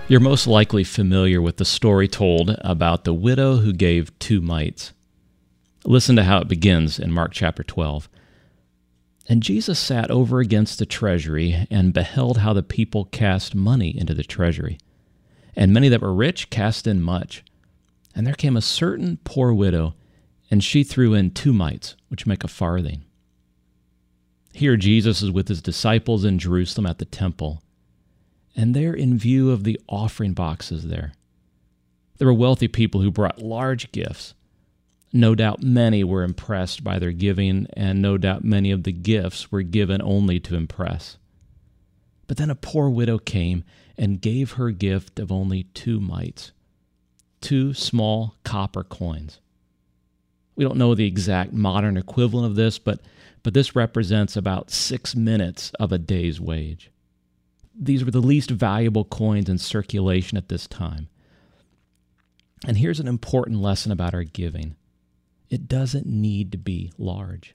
You're most likely familiar with the story told about the widow who gave 2 mites. Listen to how it begins in Mark chapter 12. And Jesus sat over against the treasury and beheld how the people cast money into the treasury. And many that were rich cast in much. And there came a certain poor widow, and she threw in 2 mites, which make a farthing. Here Jesus is with his disciples in Jerusalem at the temple. And there, in view of the offering boxes there were wealthy people who brought large gifts. No doubt many were impressed by their giving, and no doubt many of the gifts were given only to impress. But then a poor widow came and gave her gift of only 2 mites, 2 small copper coins. We don't know the exact modern equivalent of this, but this represents about 6 minutes of a day's wage. These were the least valuable coins in circulation at this time. And here's an important lesson about our giving. It doesn't need to be large.